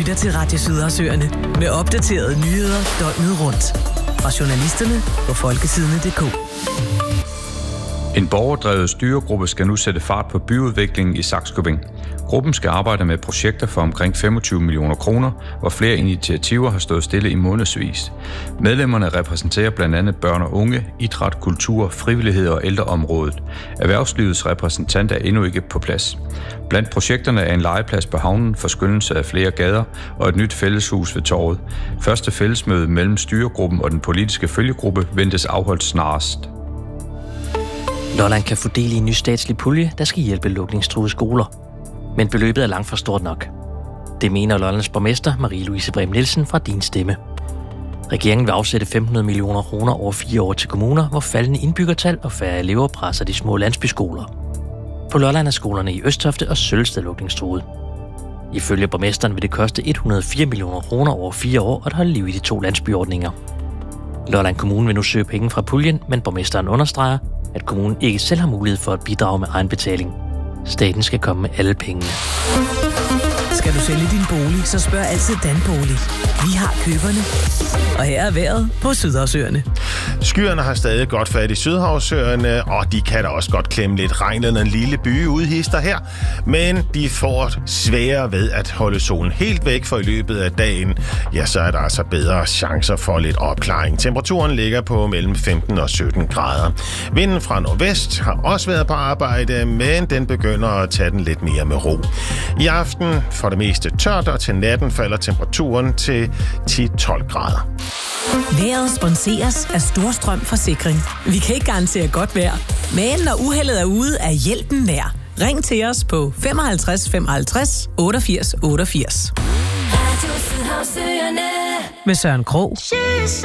lytter til Radio Sydersøerne med opdaterede nyheder døgnet rundt. Fra journalisterne på folketidene.dk. En borgerdrevet styregruppe skal nu sætte fart på byudviklingen i Sakskøbing. Gruppen skal arbejde med projekter for omkring 25 millioner kroner, hvor flere initiativer har stået stille i månedsvis. Medlemmerne repræsenterer blandt andet børn og unge, idræt, kultur, frivillighed og ældreområdet. Erhvervslivets repræsentant er endnu ikke på plads. Blandt projekterne er en legeplads på havnen, forskønnelse af flere gader og et nyt fælleshus ved torvet. Første fællesmøde mellem styregruppen og den politiske følgegruppe ventes afholdt snarest. Lolland kan få del i en ny statslig pulje, der skal hjælpe lukningstruede skoler. Men beløbet er langt fra stort nok. Det mener Lollands borgmester Marie-Louise Brehm Nielsen fra Din Stemme. Regeringen vil afsætte 500 millioner kroner over 4 år til kommuner, hvor faldende indbyggertal og færre elever presser de små landsbyskoler. På Lolland er skolerne i Østofte og Søllested lukningstruede. Ifølge borgmesteren vil det koste 104 millioner kroner over 4 år at holde liv i de 2 landsbyordninger. Lolland Kommune vil nu søge penge fra puljen, men borgmesteren understreger, at kommunen ikke selv har mulighed for at bidrage med egenbetaling. Staten skal komme med alle pengene. Skal du sælge din bolig, så spørg altid Danbolig. Vi har køberne. Og her er vejret på Sydersøerne. Skyerne har stadig godt fat i Sydhavsøerne, og de kan da også godt klemme lidt regn, når en lille by udhister her. Men de får sværere ved at holde solen helt væk, for i løbet af dagen, ja, så er der altså bedre chancer for lidt opklaring. Temperaturen ligger på mellem 15 og 17 grader. Vinden fra nordvest har også været på arbejde, men den begynder at tage den lidt mere med ro. I aften for det meste tørt, og til natten falder temperaturen til 10-12 grader. Vejret sponseres af Storstrøm Forsikring. Vi kan ikke garantere godt vejr, men når uheldet er ude, er hjælpen nær. Ring til os på 55 55 88 88. Med Søren Krog.